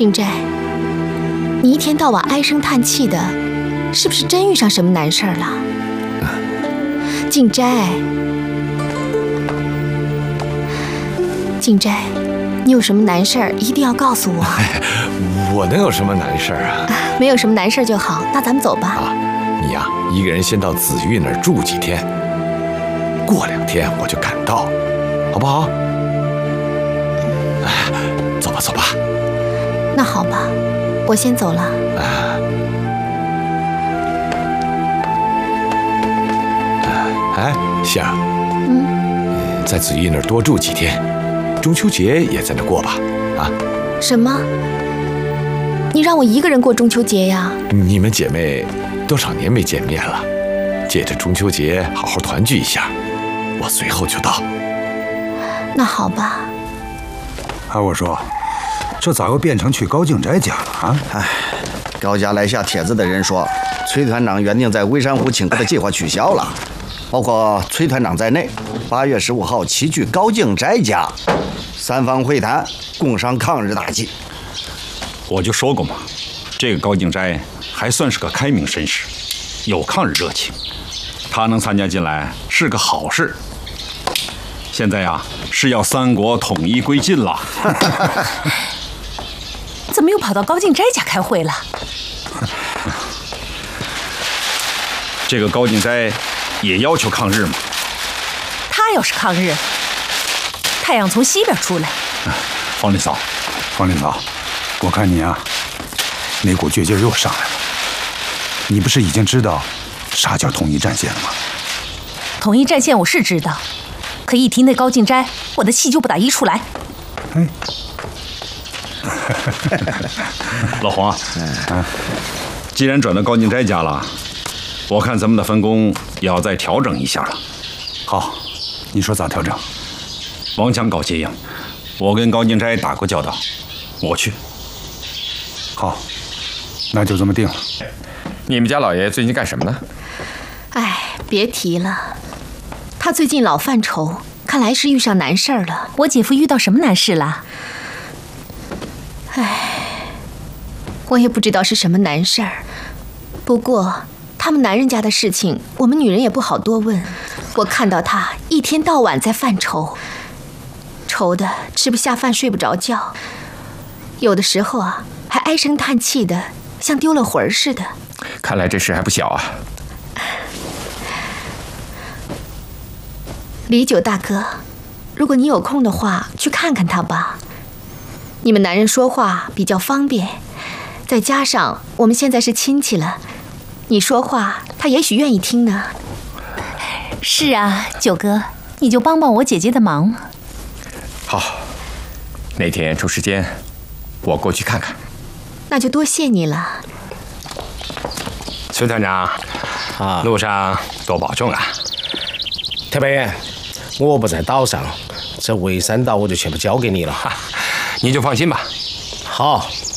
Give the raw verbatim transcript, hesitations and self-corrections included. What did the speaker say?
静斋，你一天到晚唉声叹气的，是不是真遇上什么难事儿了？嗯、静斋，静斋，你有什么难事儿一定要告诉我。 我能有什么难事儿啊？ 没有什么难事儿就好，那咱们走吧。 啊，你呀、啊，一个人先到子玉那儿住几天，过两天我就赶到，好不好？哎，走吧，走吧。 那好吧，我先走了。 哎，杏儿， 嗯， 在子玉那儿多住几天，中秋节也在那过吧？啊？ 什么？你让我一个人过中秋节呀？ 你们姐妹多少年没见面了，借着中秋节好好团聚一下，我随后就到。 那好吧。 哎，我说，这咋又变成去高敬斋家了啊？ 哎，高家来下帖子的人说，崔团长原定在微山湖请客的计划取消了，包括崔团长在内，八月十五号齐聚高敬斋家，三方会谈，共商抗日大计。 我就说过嘛，这个高敬斋还算是个开明绅士，有抗日热情，他能参加进来是个好事。现在呀，是要三国统一归晋了。 怎么又跑到高敬斋家开会了？ 这个高敬斋也要求抗日嘛。 他要是抗日，太阳从西边出来。 方林嫂， 方林嫂，我看你啊，那股倔劲又上来了。你不是已经知道啥叫统一战线了吗？ 统一战线我是知道，可一提那高敬斋，我的气就不打一处来。 哎， 老黄啊，嗯，既然转到高敬斋家了，我看咱们的分工也要再调整一下了。 好，你说咋调整？ 王强搞接应，我跟高敬斋打过交道，我去。 好，那就这么定了。 你们家老爷最近干什么呢？ 哎，别提了，他最近老犯愁，看来是遇上难事儿了。 我姐夫遇到什么难事了？ 哎，我也不知道是什么难事儿。不过他们男人家的事情，我们女人也不好多问。我看到他一天到晚在犯愁，愁得吃不下饭，睡不着觉，有的时候啊，还唉声叹气的，像丢了魂似的。 看来这事还不小啊。 李九大哥，如果你有空的话，去看看他吧。你们男人说话比较方便，再加上我们现在是亲戚了，你说话他也许愿意听呢。 是啊，九哥，你就帮帮我姐姐的忙。 好，哪天抽时间，我过去看看。 那就多谢你了。 崔团长，啊，路上多保重啊。 特派员，我不在岛上，这围山岛我就全部交给你了。 你就放心吧。 好，